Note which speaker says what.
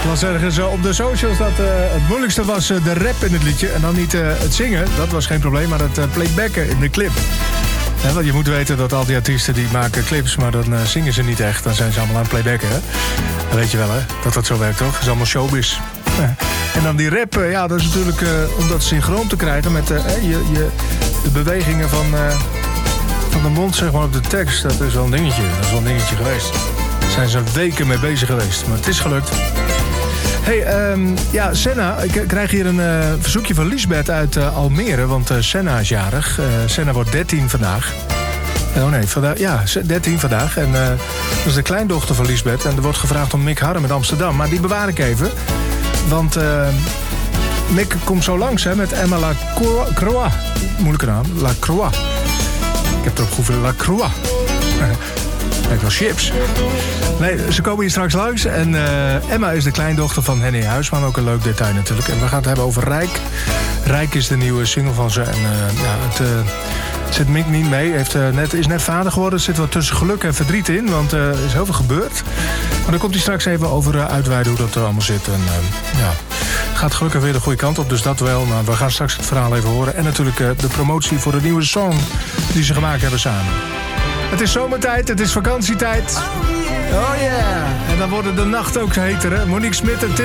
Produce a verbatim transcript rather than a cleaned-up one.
Speaker 1: Ik las ergens uh, op de socials dat uh, het moeilijkste was uh, de rap in het liedje. En dan niet uh, het zingen, dat was geen probleem, maar het uh, playbacken in de clip. Ja, want je moet weten dat al die artiesten die maken clips, maar dan uh, zingen ze niet echt. Dan zijn ze allemaal aan het playbacken, hè? Dat weet je wel, hè? Dat dat zo werkt, toch? Dat is allemaal showbiz. En dan die rap, uh, ja, dat is natuurlijk uh, om dat synchroon te krijgen met uh, je, je, de bewegingen van, uh, van de mond, zeg maar, op de tekst. Dat is wel een dingetje. Dat is wel een dingetje geweest. Daar zijn ze weken mee bezig geweest, maar het is gelukt. Hey, um, ja, Senna, ik krijg hier een uh, verzoekje van Liesbeth uit uh, Almere, want uh, Senna is jarig. Uh, Senna wordt dertien vandaag. Oh nee, vandaag, ja, dertien vandaag. En uh, dat is de kleindochter van Liesbeth. En er wordt gevraagd om Mick Harren met Amsterdam. Maar die bewaar ik even. Want uh, Mick komt zo langs hè, met Emma Lacroix. Moeilijke naam, Lacroix. Ik heb erop gehoeven, Lacroix. Lijkt wel chips. Nee, ze komen hier straks langs. En uh, Emma is de kleindochter van Henny Huisman. Ook een leuk detail natuurlijk. En we gaan het hebben over Rijk. Rijk is de nieuwe single van ze. En uh, ja, het... Uh, zit Mick niet mee. Heeft, uh, net, is net vader geworden. Er zit wat tussen geluk en verdriet in. Want uh, er is heel veel gebeurd. Maar dan komt hij straks even over uh, uitweiden hoe dat er allemaal zit. En uh, ja, gaat gelukkig weer de goede kant op. Dus dat wel. Maar we gaan straks het verhaal even horen. En natuurlijk uh, de promotie voor de nieuwe song die ze gemaakt hebben samen. Het is zomertijd. Het is vakantietijd. Oh yeah. En dan worden de nachten ook heter. Hè? Monique Smit en Tim